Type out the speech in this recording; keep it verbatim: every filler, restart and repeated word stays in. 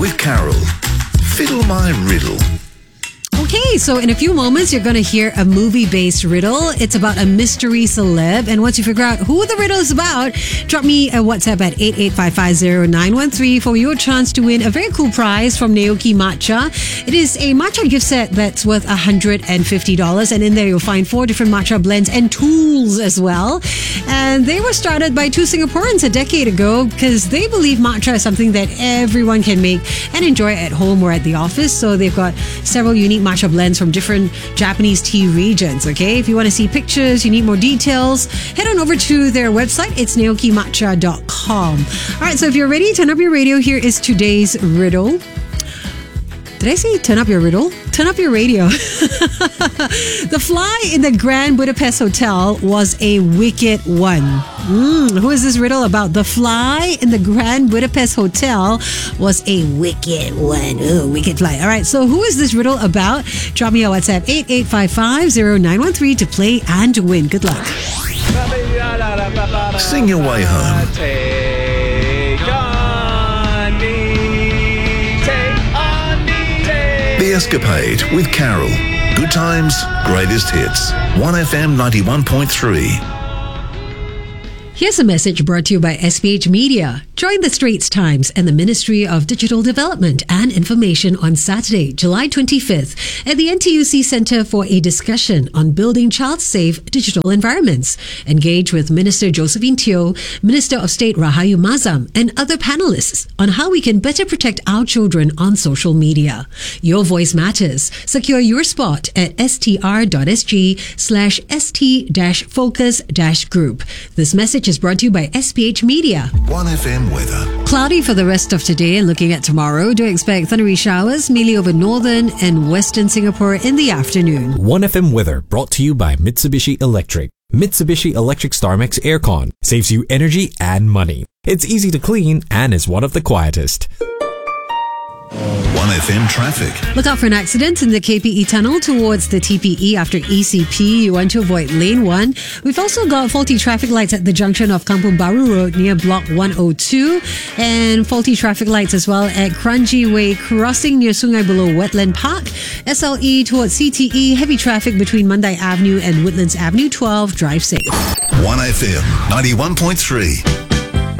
with Carol. Fiddle my riddle. Okay, so in a few moments, you're going to hear a movie-based riddle. It's about a mystery celeb. And once you figure out who the riddle is about, drop me a WhatsApp at eight eight five five zero nine one three for your chance to win a very cool prize from Naoki Matcha. It is a matcha gift set that's worth one hundred fifty dollars. And in there, you'll find four different matcha blends and tools as well. And they were started by two Singaporeans a decade ago because they believe matcha is something that everyone can make and enjoy at home or at the office. So they've got several unique matcha blends from different Japanese tea regions. Okay, if you want to see pictures, you need more details, head on over to their website. It's naoki matcha dot com. All right, so if you're ready, turn up your radio. Here is today's riddle. Did I say turn up your riddle? Turn up your radio. The fly in the Grand Budapest Hotel was a wicked one. Mm, who is this riddle about? The fly in the Grand Budapest Hotel was a wicked one. Oh, wicked fly. All right, so who is this riddle about? Drop me a WhatsApp eight eight five five zero nine one three to play and to win. Good luck. Sing your way home. The Escapade with Carol. Good times, greatest hits. one F M ninety-one point three. Here's a message brought to you by S P H Media. Join the Straits Times and the Ministry of Digital Development and Information on Saturday, July twenty-fifth at the N T U C Centre for a discussion on building child-safe digital environments. Engage with Minister Josephine Teo, Minister of State Rahayu Mazam, and other panelists on how we can better protect our children on social media. Your voice matters. Secure your spot at str.sg slash st-focus-group. This message is brought to you by S P H Media. one F M weather. Cloudy for the rest of today and looking at tomorrow. Do expect thundery showers, mainly over northern and western Singapore in the afternoon. one F M weather brought to you by Mitsubishi Electric. Mitsubishi Electric StarMax Aircon saves you energy and money. It's easy to clean and is one of the quietest. one F M traffic. Look out for an accident in the K P E tunnel towards the T P E after E C P. You want to avoid lane one. We've also got faulty traffic lights at the junction of Kampung Baru Road near block one oh two and faulty traffic lights as well at Kranji Way crossing near Sungai Buloh Wetland Park. S L E towards C T E. Heavy traffic between Mandai Avenue and Woodlands Avenue twelve. Drive safe. one F M ninety-one point three.